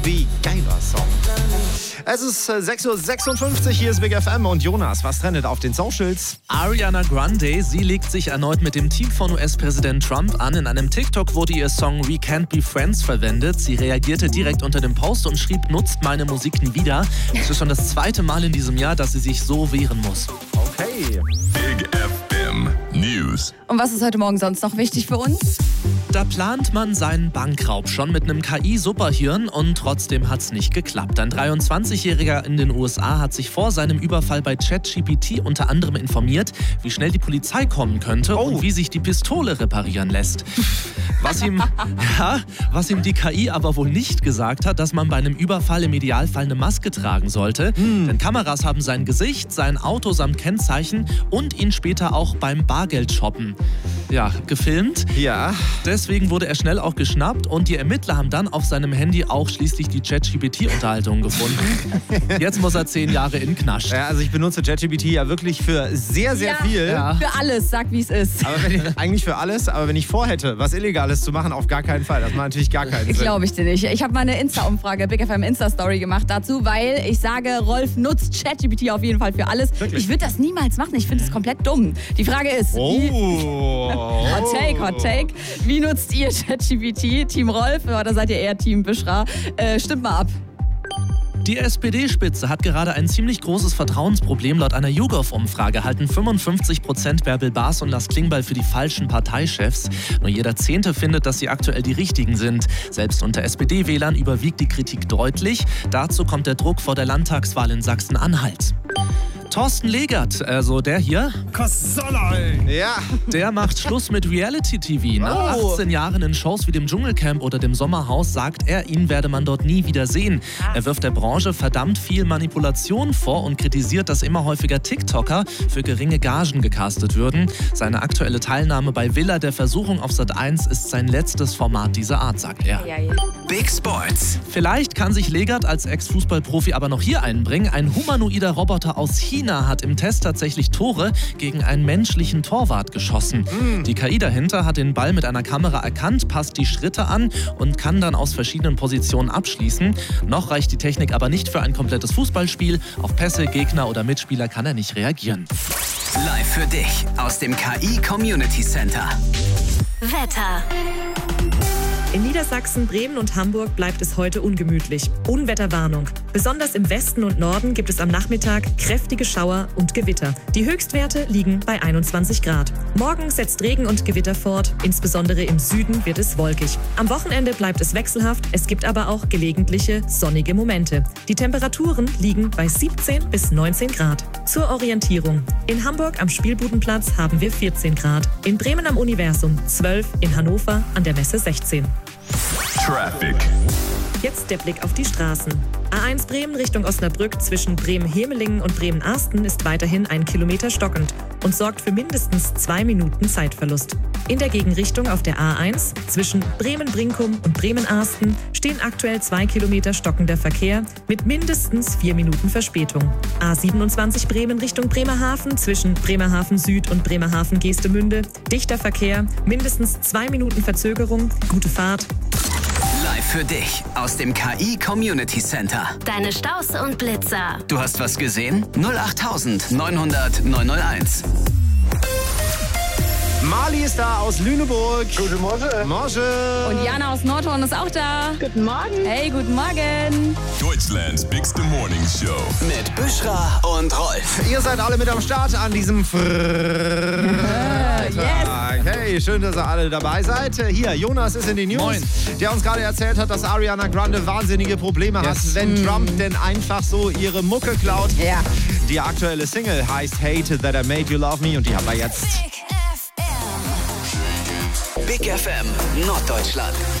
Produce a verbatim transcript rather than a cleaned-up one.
Wie geiler Song. Es ist sechs Uhr sechsundfünfzig, hier ist Big F M und Jonas, was trendet auf den Socials? Ariana Grande, sie legt sich erneut mit dem Team von U S-Präsident Trump an. In einem TikTok wurde ihr Song We Can't Be Friends verwendet. Sie reagierte direkt unter dem Post und schrieb, nutzt meine Musik nie wieder. Es ist schon das zweite Mal in diesem Jahr, dass sie sich so wehren muss. Okay. Big F M News. Und was ist heute Morgen sonst noch wichtig für uns? Da plant man seinen Bankraub schon mit einem K I-Superhirn und trotzdem hat's nicht geklappt. Ein dreiundzwanzigjähriger in den U S A hat sich vor seinem Überfall bei ChatGPT unter anderem informiert, wie schnell die Polizei kommen könnte Oh. und wie sich die Pistole reparieren lässt. Was ihm, ja, was ihm die K I aber wohl nicht gesagt hat, dass man bei einem Überfall im Idealfall eine Maske tragen sollte. Hm. Denn Kameras haben sein Gesicht, sein Auto samt Kennzeichen und ihn später auch beim Bargeldshoppen ja, gefilmt. Ja. Deswegen wurde er schnell auch geschnappt und die Ermittler haben dann auf seinem Handy auch schließlich die ChatGPT-Unterhaltung gefunden. Jetzt muss er zehn Jahre in den Knast. Ja, also ich benutze ChatGPT ja wirklich für sehr, sehr Ja. viel. Ja. Für alles, sag wie es ist. Aber wenn ich, eigentlich für alles, aber wenn ich vorhätte, was Illegales zu machen, auf gar keinen Fall. Das macht natürlich gar keinen Sinn. Glaube ich dir nicht. Ich habe mal eine Insta-Umfrage, Big F M Insta-Story gemacht dazu, weil ich sage, Rolf nutzt ChatGPT auf jeden Fall für alles. Wirklich? Ich würde das niemals machen. Ich finde es komplett dumm. Die Frage ist, wie, Oh. Hot Take, Hot Take. Wie nutzt ihr ChatGPT? Team Rolf oder seid ihr eher Team Büschra? Äh, stimmt mal ab. Die S P D-Spitze hat gerade ein ziemlich großes Vertrauensproblem. Laut einer YouGov-Umfrage halten fünfundfünfzig Prozent Bärbel Baas und Lars Klingbeil für die falschen Parteichefs. Nur jeder Zehnte findet, dass sie aktuell die richtigen sind. Selbst unter S P D-Wählern überwiegt die Kritik deutlich. Dazu kommt der Druck vor der Landtagswahl in Sachsen-Anhalt. Thorsten Legert, also der hier, Ja. der macht Schluss mit Reality-T V. Nach Oh. achtzehn Jahren in Shows wie dem Dschungelcamp oder dem Sommerhaus sagt er, ihn werde man dort nie wieder sehen. Er wirft der Branche verdammt viel Manipulation vor und kritisiert, dass immer häufiger TikToker für geringe Gagen gecastet würden. Seine aktuelle Teilnahme bei Villa der Versuchung auf Sat eins ist sein letztes Format dieser Art, sagt er. Big Sports. Vielleicht kann sich Legert als Ex-Fußballprofi aber noch hier einbringen. Ein humanoider Roboter aus China hat im Test tatsächlich Tore gegen einen menschlichen Torwart geschossen. Die K I dahinter hat den Ball mit einer Kamera erkannt, passt die Schritte an und kann dann aus verschiedenen Positionen abschließen. Noch reicht die Technik aber nicht für ein komplettes Fußballspiel. Auf Pässe, Gegner oder Mitspieler kann er nicht reagieren. Live für dich aus dem K I Community Center. Wetter. In Niedersachsen, Bremen und Hamburg bleibt es heute ungemütlich. Unwetterwarnung. Besonders im Westen und Norden gibt es am Nachmittag kräftige Schauer und Gewitter. Die Höchstwerte liegen bei einundzwanzig Grad. Morgen setzt Regen und Gewitter fort. Insbesondere im Süden wird es wolkig. Am Wochenende bleibt es wechselhaft. Es gibt aber auch gelegentliche sonnige Momente. Die Temperaturen liegen bei siebzehn bis neunzehn Grad. Zur Orientierung. In Hamburg am Spielbudenplatz haben wir vierzehn Grad. In Bremen am Universum zwölf. In Hannover an der Messe sechzehn. Traffic. Jetzt der Blick auf die Straßen. A eins Bremen Richtung Osnabrück zwischen Bremen-Hemelingen und Bremen-Arsten ist weiterhin ein Kilometer stockend und sorgt für mindestens zwei Minuten Zeitverlust. In der Gegenrichtung auf der A eins zwischen Bremen-Brinkum und Bremen-Arsten stehen aktuell zwei Kilometer stockender Verkehr mit mindestens vier Minuten Verspätung. A siebenundzwanzig Bremen Richtung Bremerhaven zwischen Bremerhaven Süd und Bremerhaven Geestemünde. Dichter Verkehr, mindestens zwei Minuten Verzögerung. Gute Fahrt. Live für dich aus dem K I Community Center. Deine Staus und Blitzer. Du hast was gesehen? null acht neunhundert neunhunderteins. Mali ist da aus Lüneburg. Guten Morgen. Morgen. Und Jana aus Nordhorn ist auch da. Guten Morgen. Hey, guten Morgen. Deutschlands Bigste Morning Show. Mit Büschra und Rolf. Ihr seid alle mit am Start an diesem Freitag. Hey, schön, dass ihr alle dabei seid. Hier, Jonas ist in den News, Moin. der uns gerade erzählt hat, dass Ariana Grande wahnsinnige Probleme hat, Yes. wenn Trump denn einfach so ihre Mucke klaut. Ja. Die aktuelle Single heißt Hate That I Made You Love Me und die haben wir jetzt. Big F M Norddeutschland.